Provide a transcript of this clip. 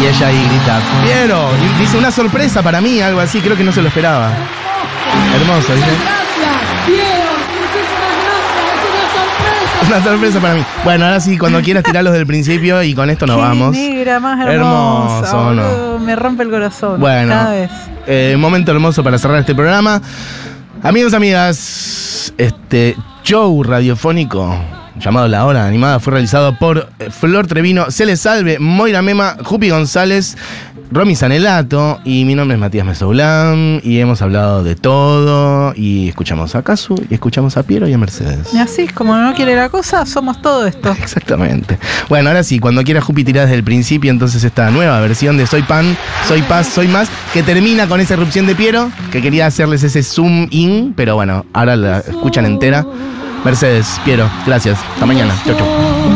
Y ella ahí grita, Piero, y dice una sorpresa para mí, algo así, creo que no se lo esperaba. Hermoso, dice. Gracias, Piero, muchísimas gracias, es una sorpresa. Una sorpresa para mí. Bueno, ahora sí, cuando quieras tirarlos del principio y con esto nos vamos. Negra más hermosa. Hermoso, ¿no? Boludo, me rompe el corazón. Bueno, cada vez. momento hermoso para cerrar este programa. Amigos, amigas, este show radiofónico llamado La Hora Animada fue realizado por Flor Trevino, Cele Salve, Moira Mema, Jupi González, Romy Sanelato y mi nombre es Matías Mesoulán y hemos hablado de todo y escuchamos a Casu y escuchamos a Piero y a Mercedes. Y así, como no quiere la cosa, somos todo esto. Exactamente. Bueno, ahora sí, cuando quiera Jupi tirá desde el principio entonces esta nueva versión de Soy Pan, Soy Paz, Soy Más, que termina con esa erupción de Piero, que quería hacerles ese zoom in, pero bueno, ahora la escuchan entera. Mercedes, Piero, gracias. Hasta mañana. Chau, chau.